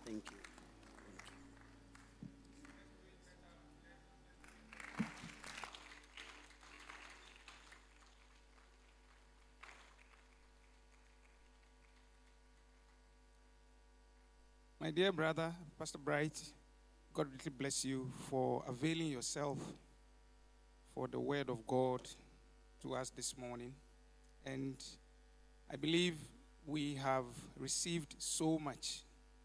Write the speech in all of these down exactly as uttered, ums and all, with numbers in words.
Thank you. My dear brother, Pastor Bright, God really bless you for availing yourself for the word of God to us this morning. And I believe we have received so much.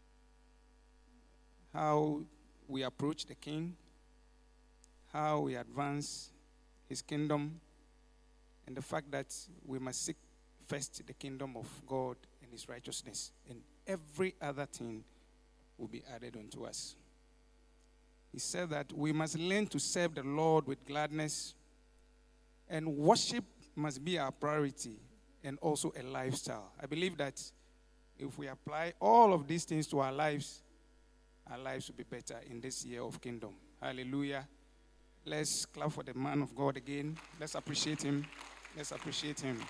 How we approach the King, how we advance his kingdom, and the fact that we must seek first the kingdom of God and his righteousness, and every other thing will be added unto us. He said that we must learn to serve the Lord with gladness, and worship must be our priority and also a lifestyle. I believe that if we apply all of these things to our lives, our lives will be better in this year of kingdom. Hallelujah. Let's clap for the man of God again. Let's appreciate him. Let's appreciate him.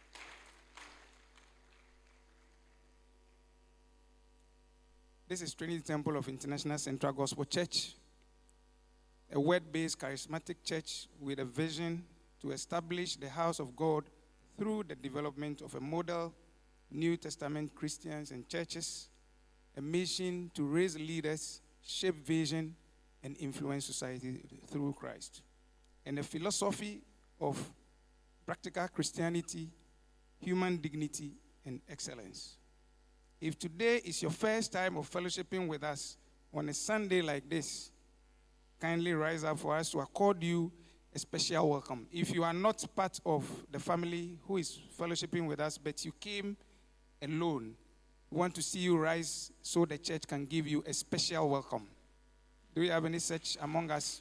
This is Trinity Temple of International Central Gospel Church, a word-based charismatic church with a vision to establish the house of God through the development of a model New Testament Christians and churches, a mission to raise leaders, shape vision, and influence society through Christ, and a philosophy of practical Christianity, human dignity, and excellence. If today is your first time of fellowshipping with us on a Sunday like this, kindly rise up for us to accord you a special welcome. If you are not part of the family who is fellowshipping with us, but you came alone, we want to see you rise so the church can give you a special welcome. Do we have any such among us?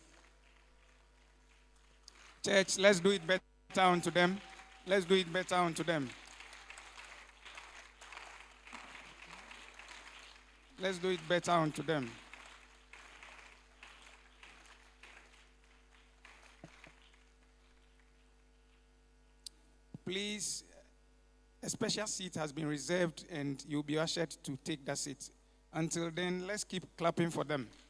Church, let's do it better unto them. Let's do it better unto them. Let's do it better unto them. Please, a special seat has been reserved and you'll be ushered to take that seat. Until then, let's keep clapping for them.